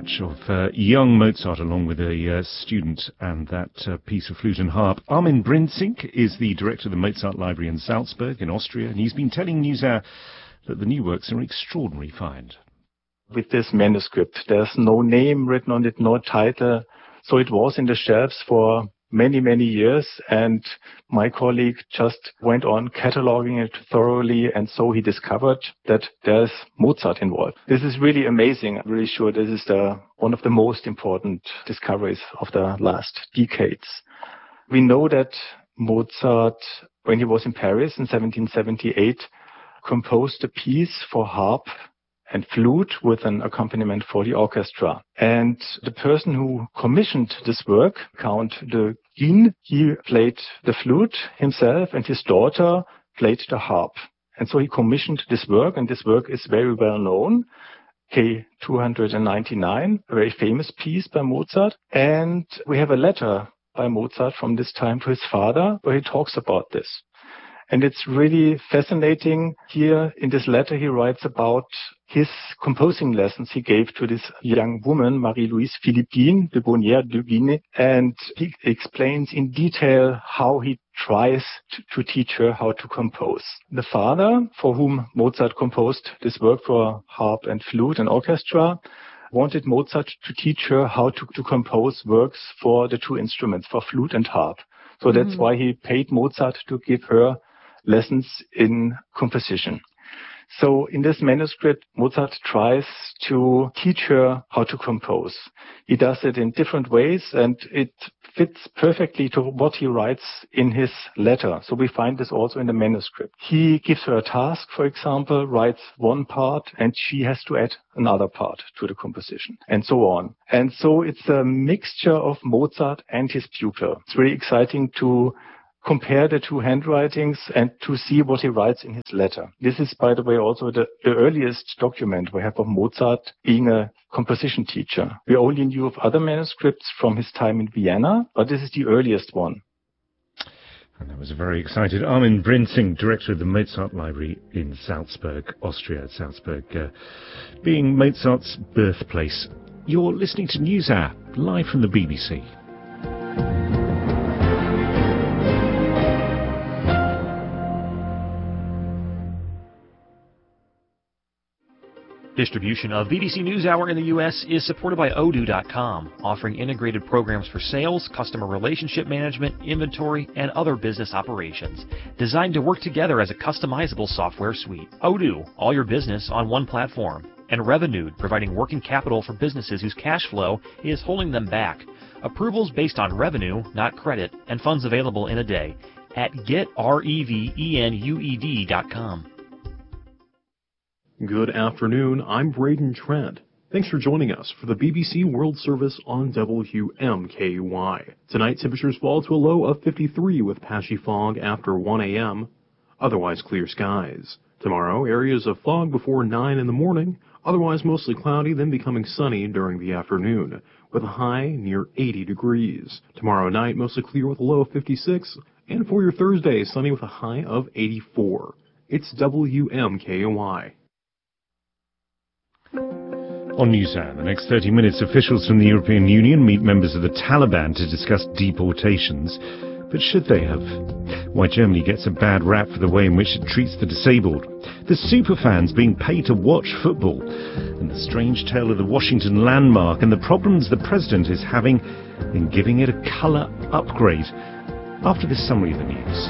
match of young Mozart along with a student and that piece of flute and harp. Armin Brinzink is the director of the Mozart Library in Salzburg in Austria, and he's been telling NewsHour that the new works are an extraordinary find. With this manuscript, there's no name written on it, no title, so it was in the shelves for many, many years, and my colleague just went on cataloging it thoroughly, and so he discovered that there's Mozart involved. This is really amazing. I'm really sure this is one of the most important discoveries of the last decades. We know that Mozart, when he was in Paris in 1778, composed a piece for harp and flute with an accompaniment for the orchestra. And the person who commissioned this work, Count de Guignes, he played the flute himself, and his daughter played the harp. And so he commissioned this work, and this work is very well known. K299, a very famous piece by Mozart. And we have a letter by Mozart from this time to his father where he talks about this. And it's really fascinating. Here in this letter, he writes about his composing lessons he gave to this young woman, Marie-Louise Philippine de Bonnières de Guignes. And he explains in detail how he tries to teach her how to compose. The father, for whom Mozart composed this work for harp and flute and orchestra, wanted Mozart to teach her how to compose works for the two instruments, for flute and harp. So that's why he paid Mozart to give her lessons in composition. So in this manuscript, Mozart tries to teach her how to compose. He does it in different ways, and it fits perfectly to what he writes in his letter. So we find this also in the manuscript. He gives her a task, for example, writes one part, and she has to add another part to the composition, and so on. And so it's a mixture of Mozart and his pupil. It's very exciting to compare the two handwritings and to see what he writes in his letter. This is, by the way, also the earliest document we have of Mozart being a composition teacher. We only knew of other manuscripts from his time in Vienna, but this is the earliest one. And that was a very excited Armin Brinzink, director of the Mozart Library in Salzburg, Austria. Salzburg being Mozart's birthplace. You're listening to NewsHour, live from the BBC. Distribution of BBC NewsHour in the U.S. is supported by Odoo.com, offering integrated programs for sales, customer relationship management, inventory, and other business operations, designed to work together as a customizable software suite. Odoo, all your business on one platform. And Revenued, providing working capital for businesses whose cash flow is holding them back. Approvals based on revenue, not credit, and funds available in a day at getrevenued.com. Good afternoon, I'm Braden Trent. Thanks for joining us for the BBC World Service on WMKY. Tonight, temperatures fall to a low of 53 with patchy fog after 1 a.m., otherwise clear skies. Tomorrow, areas of fog before 9 in the morning, otherwise mostly cloudy, then becoming sunny during the afternoon, with a high near 80 degrees. Tomorrow night, mostly clear with a low of 56, and for your Thursday, sunny with a high of 84. It's WMKY. On NewsHour, the next 30 minutes, officials from the European Union meet members of the Taliban to discuss deportations. But should they have? Why Germany gets a bad rap for the way in which it treats the disabled. The superfans being paid to watch football. And the strange tale of the Washington landmark and the problems the president is having in giving it a colour upgrade. After this summary of the news.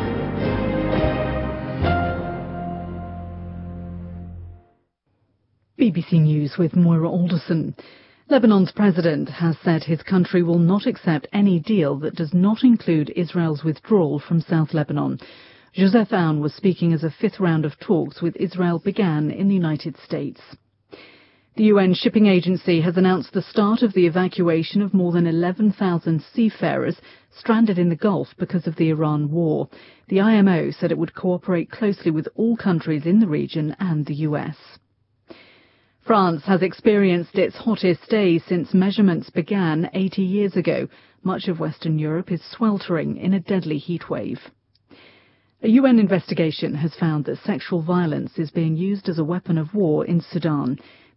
BBC News with Moira Alderson. Lebanon's president has said his country will not accept any deal that does not include Israel's withdrawal from South Lebanon. Joseph Aoun was speaking as a fifth round of talks with Israel began in the United States. The UN Shipping Agency has announced the start of the evacuation of more than 11,000 seafarers stranded in the Gulf because of the Iran war. The IMO said it would cooperate closely with all countries in the region and the US. France has experienced its hottest days since measurements began 80 years ago. Much of Western Europe is sweltering in a deadly heatwave. A UN investigation has found that sexual violence is being used as a weapon of war in Sudan.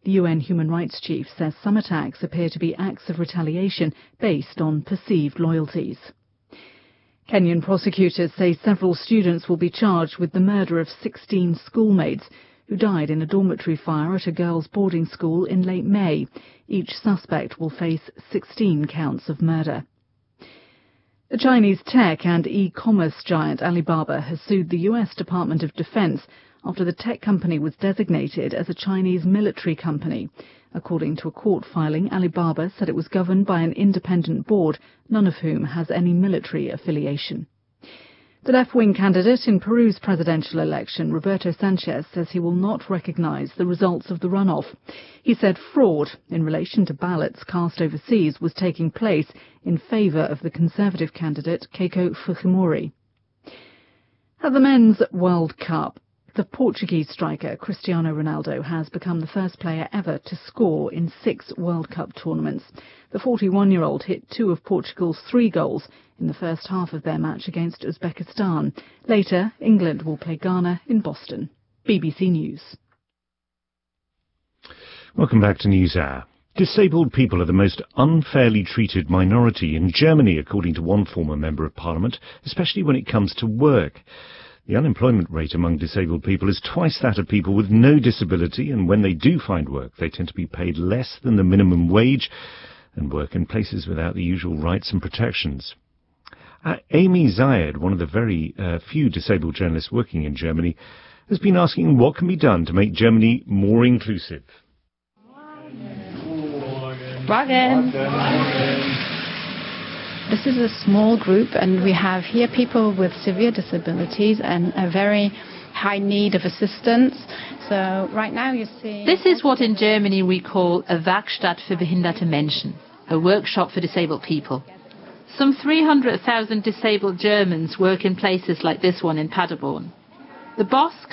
The UN Human Rights Chief says some attacks appear to be acts of retaliation based on perceived loyalties. Kenyan prosecutors say several students will be charged with the murder of 16 schoolmates who died in a dormitory fire at a girls' boarding school in late May. Each suspect will face 16 counts of murder. The Chinese tech and e-commerce giant Alibaba has sued the US Department of Defense after the tech company was designated as a Chinese military company. According to a court filing, Alibaba said it was governed by an independent board, none of whom has any military affiliation. The left-wing candidate in Peru's presidential election, Roberto Sanchez, says he will not recognize the results of the runoff. He said fraud in relation to ballots cast overseas was taking place in favor of the conservative candidate Keiko Fujimori. At the Men's World Cup, the Portuguese striker Cristiano Ronaldo has become the first player ever to score in 6 World Cup tournaments. The 41-year-old hit 2 of Portugal's 3 goals in the first half of their match against Uzbekistan. Later, England will play Ghana in Boston. BBC News. Welcome back to NewsHour. Disabled people are the most unfairly treated minority in Germany, according to one former Member of Parliament, especially when it comes to work. The unemployment rate among disabled people is twice that of people with no disability, and when they do find work, they tend to be paid less than the minimum wage and work in places without the usual rights and protections. Amy Zayed, one of the very few disabled journalists working in Germany, has been asking what can be done to make Germany more inclusive. Morgen. This is a small group, and we have here people with severe disabilities and a very high need of assistance. So right now you see... This is what in Germany we call a Werkstatt für behinderte Menschen, a workshop for disabled people. Some 300,000 disabled Germans work in places like this one in Paderborn. The boss